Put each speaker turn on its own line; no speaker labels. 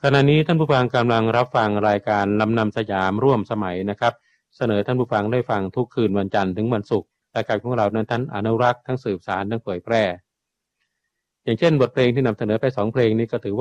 ขณะนี้ท่านผู้ฟังกำลังรับฟังรายการลำนำสยามร่วมสมัยนะครับเสนอท่านผู้ฟังได้ฟังทุกคืนวันจันทร์ถึงวันศุกร์รายการของเรานั้นท่านอนุรักษ์ทั้งสืบสานทั้งเผยแพร่อย่างเช่นบทเพลงที่นำเสนอไป2 เพลงนี้ก็ถือว่า